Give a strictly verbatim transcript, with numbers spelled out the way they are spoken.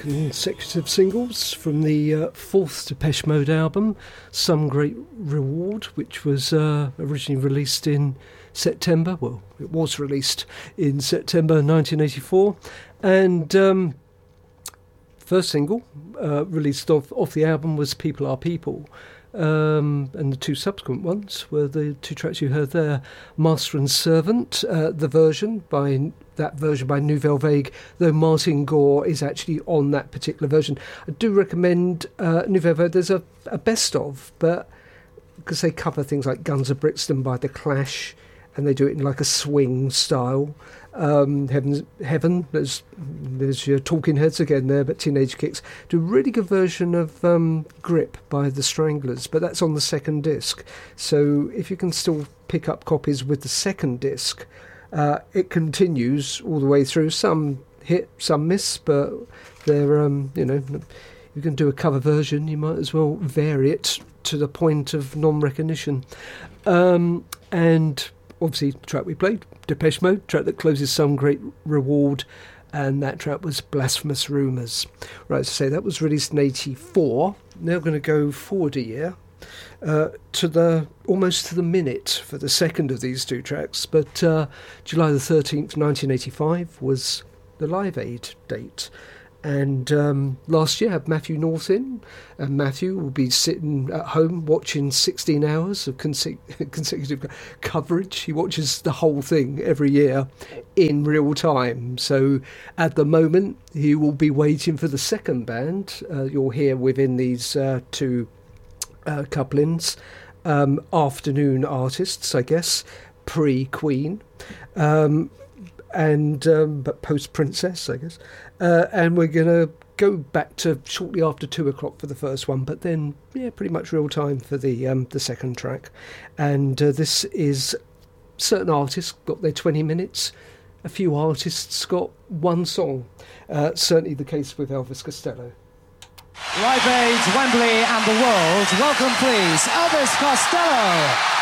consecutive singles from the uh, fourth Depeche Mode album, Some Great Reward, which was uh, originally released in September. Well, it was released in September nineteen eighty-four. And um, first single uh, released off, off the album was People Are People. Um, and the two subsequent ones were the two tracks you heard there, Master and Servant, uh, the version by that version by Nouvelle Vague, though Martin Gore is actually on that particular version. I do recommend uh, Nouvelle Vague. There's a, a best of, but because they cover things like Guns of Brixton by The Clash, and they do it in like a swing style. Um, Heaven, Heaven, there's, there's your Talking Heads again there, but Teenage Kicks do a really good version of um, Grip by The Stranglers, but that's on the second disc. So if you can still pick up copies with the second disc, uh, it continues all the way through. Some hit, some miss, but they're, um, you know, you can do a cover version, you might as well vary it to the point of non-recognition. Um, and obviously, the track we played, Depeche Mode, track that closes Some Great Reward, and that track was Blasphemous Rumours. Right, so say that was released in eighty-four. Now we're going to go forward a year, uh, to the almost to the minute for the second of these two tracks, but uh, July the thirteenth, nineteen eighty-five was the Live Aid date. And um, last year had Matthew North in, and Matthew will be sitting at home watching sixteen hours of conse- consecutive coverage. He watches the whole thing every year in real time. So at the moment, he will be waiting for the second band. Uh, you'll hear within these uh, two uh, couplings, um, afternoon artists, I guess, pre-Queen. Um, and um, but post-Princess, I guess. Uh, and we're going to go back to shortly after two o'clock for the first one, but then, yeah, pretty much real time for the um, the second track. And uh, this is certain artists got their twenty minutes, a few artists got one song. Uh, certainly the case with Elvis Costello. Live Aid, Wembley and the world. Welcome, please, Elvis Costello.